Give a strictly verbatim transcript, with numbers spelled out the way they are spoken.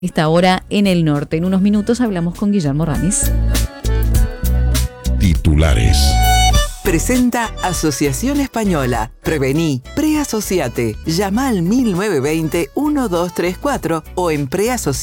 Esta hora en el norte. En unos minutos hablamos con Guillermo Ramis. Titulares. Presenta Asociación Española. Prevení, preasociate. Llama al mil novecientos veinte, doce treinta y cuatro o en preasociate.